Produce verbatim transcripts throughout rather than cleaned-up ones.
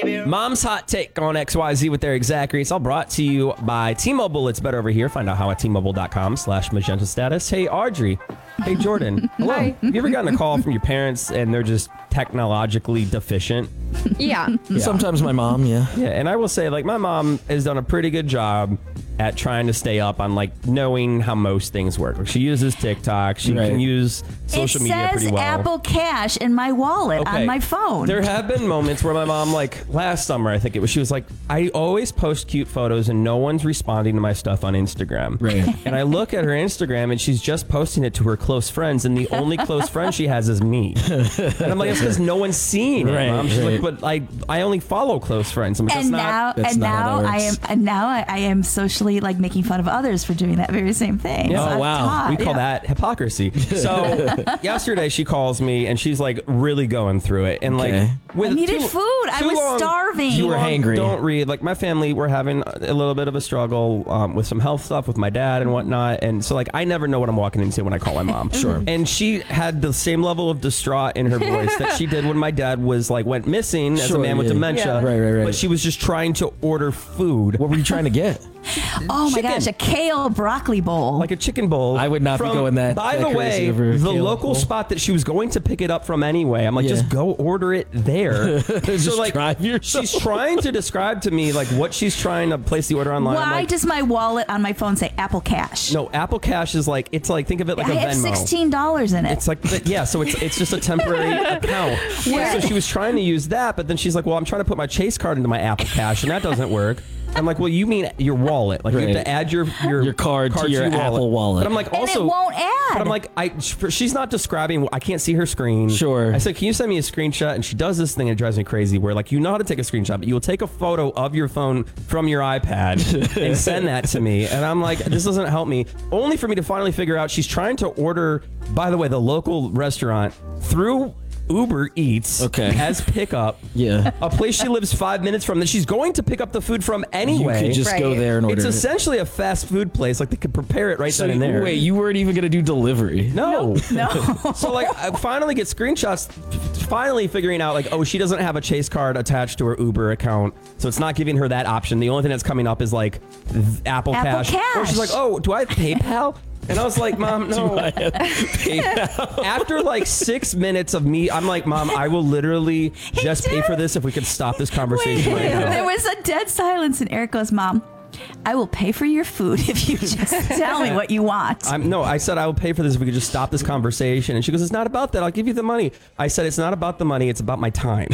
baby. Mom's hot take on X Y Z with Eric Zachary. It's all brought to you by T-Mobile. It's better over here. Find out how at T-Mobile.com slash magenta status. Hey, Audrey. Hey, Jordan. Hello. Hi. Have you ever gotten a call from your parents and they're just technologically deficient? Yeah. Yeah. Sometimes my mom, yeah. Yeah, and I will say, like, my mom has done a pretty good job at trying to stay up on, like, knowing how most things work. Like, she uses TikTok. She Right. can use social it media says pretty well. Apple Cash in my wallet Okay. on my phone. There have been moments where my mom, like last summer, I think it was, she was like, I always post cute photos and no one's responding to my stuff on Instagram. Right. And I look at her Instagram and she's just posting it to her close friends, and the only close friend she has is me. And I'm like, it's because no one's seeing it, Right, Mom. She's right. like, but I, I only follow close friends. I'm like, and that's now, not. that's and not how now that I am, works. and now I, I am socially like making fun of others for doing that very same thing. Yeah. So Oh, I'm wow. taught, We call yeah. that hypocrisy. So yesterday she calls me and she's like really going through it, and Okay. like with I needed too- food. I too was long- starving. too You were long hangry. Don't read. Like my family, we're having a little bit of a struggle um, with some health stuff with my dad and whatnot, and so like I never know what I'm walking into when I call my mom. Sure. And she had the same level of distraught in her voice that she did when my dad was like went missing as a Sure, man with yeah. dementia. Yeah. Right, right, right. But she was just trying to order food. What were you trying to get? Oh my Chicken. gosh, a kale broccoli bowl. Like a chicken bowl. I would not be from- going that- By that the crazy way, over a the kale local bowl. spot that she was going to pick it up from anyway. I'm like, Yeah. just go order it there. Just drive yourself. she's trying to describe to me like what she's trying to place the order online. I'm Why like, does my wallet on my phone say Apple Cash? no, Apple Cash is like, it's like, think of it like I a have Venmo. sixteen dollars in it. It's like, but yeah, so it's it's just a temporary account. Yeah. So she was trying to use that, but then she's like, well, I'm trying to put my Chase card into my Apple Cash, and that doesn't work. I'm like, well, you mean your wallet? Like you Right. have to add your your, Your card to your Apple wallet. But I'm like, and also, it won't add. but I'm like, I she's not describing. I can't see her screen. Sure. I said, can you send me a screenshot? And she does this thing and it drives me crazy. Where like you know how to take a screenshot, but you will take a photo of your phone from your iPad and send that to me. And I'm like, this doesn't help me. Only for me to finally figure out she's trying to order. By the way, the local restaurant through Uber Eats Okay. as pickup. Yeah. A place she lives five minutes from that she's going to pick up the food from anyway. You could just go Right. there and order It's it. essentially a fast food place. Like they could prepare it right So then and there. wait, you weren't even going to do delivery? No. no. So like I finally get screenshots, finally figuring out like, oh, she doesn't have a Chase card attached to her Uber account, so it's not giving her that option. The only thing that's coming up is like th- Apple, Apple Cash. Or she's Cash. like, oh, do I have PayPal? And I was like, Mom, no. I have PayPal? After like six minutes of me, I'm like, Mom, I will literally just pay for this if we could stop this conversation Wait, right now. there was a dead silence, and Eric goes, Mom, I will pay for your food if you just tell me what you want. I'm, no, I said I will pay for this if we could just stop this conversation. And she goes, it's not about that. I'll give you the money. I said, it's not about the money. It's about my time.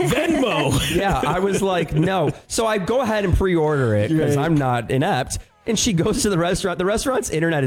Venmo. Yeah, I was like, no. So I go ahead and pre-order it because Right. I'm not inept. And she goes to the restaurant. The restaurant's internet